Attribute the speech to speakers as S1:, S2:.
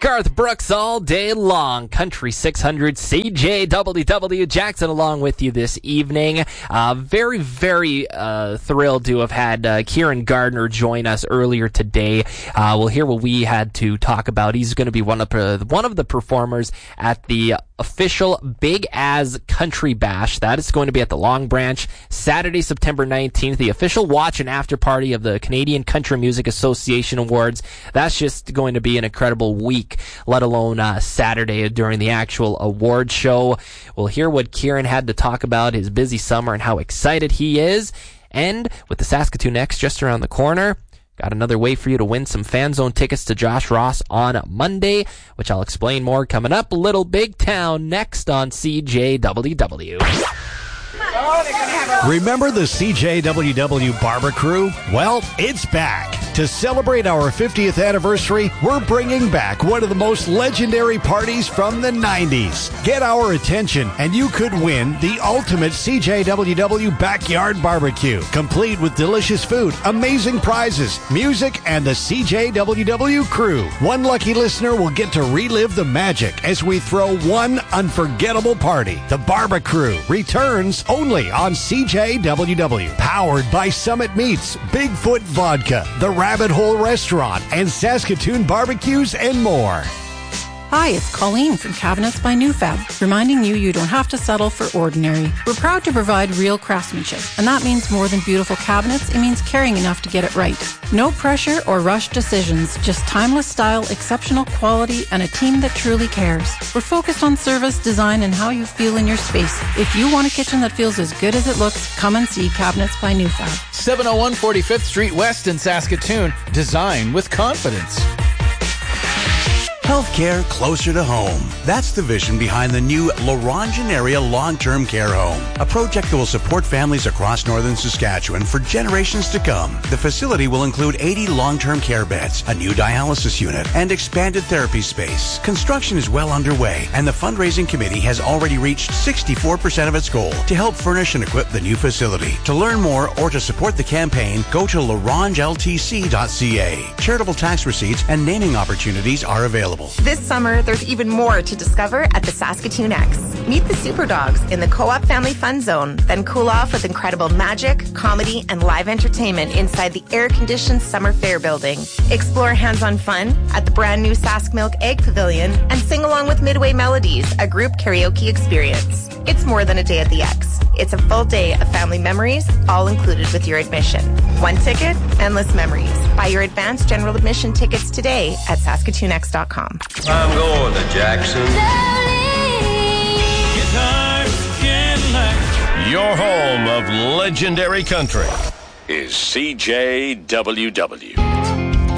S1: Garth Brooks all day long. Country 600 CJWW Jackson along with you this evening. Very thrilled to have had Kieran Gardner join us earlier today. We'll hear what we had to talk about. He's going to be one of the performers at the official Big Az Country Bash. That is going to be at the Long Branch, Saturday, September 19th, the official watch and after party of the Canadian Country Music Association Awards. That's just going to be an incredible week, let alone Saturday during the actual award show. We'll hear what Kieran had to talk about, his busy summer and how excited he is. And with the Saskatoon X just around the corner, got another way for you to win some Fan Zone tickets to Josh Ross on Monday, which I'll explain more coming up. Little Big Town next on CJWW.
S2: Remember the CJWW Barber Crew? Well, it's back. To celebrate our 50th anniversary, we're bringing back one of the most legendary parties from the 90s. Get our attention, and you could win the ultimate CJWW Backyard Barbecue, complete with delicious food, amazing prizes, music, and the CJWW Crew. One lucky listener will get to relive the magic as we throw one unforgettable party. The Barber Crew returns only on CJWW. Powered by Summit Meats, Bigfoot Vodka, The Rabbit Hole Restaurant, and Saskatoon Barbecues and more.
S3: Hi, it's Colleen from Cabinets by Newfab, reminding you don't have to settle for ordinary. We're proud to provide real craftsmanship, and that means more than beautiful cabinets, it means caring enough to get it right. No pressure or rushed decisions, just timeless style, exceptional quality, and a team that truly cares. We're focused on service, design, and how you feel in your space. If you want a kitchen that feels as good as it looks, come and see Cabinets by Newfab.
S4: 701 45th Street West in Saskatoon. Design with confidence.
S5: Healthcare closer to home. That's the vision behind the new Laurentian Area Long-Term Care Home, a project that will support families across northern Saskatchewan for generations to come. The facility will include 80 long-term care beds, a new dialysis unit, and expanded therapy space. Construction is well underway, and the fundraising committee has already reached 64% of its goal to help furnish and equip the new facility. To learn more or to support the campaign, go to larangeltc.ca. Charitable tax receipts and naming opportunities are available.
S6: This summer, there's even more to discover at the Saskatoon X. Meet the Super Dogs in the Co-op Family Fun Zone, then cool off with incredible magic, comedy, and live entertainment inside the air-conditioned Summer Fair building. Explore hands-on fun at the brand new Sask Milk Egg Pavilion and sing along with Midway Melodies, a group karaoke experience. It's more than a day at the X. It's a full day of family memories, all included with your admission. One ticket, endless memories. Buy your advanced general admission tickets today at SaskatoonX.com.
S7: I'm going to Jackson.
S8: Your home of legendary country is CJWW.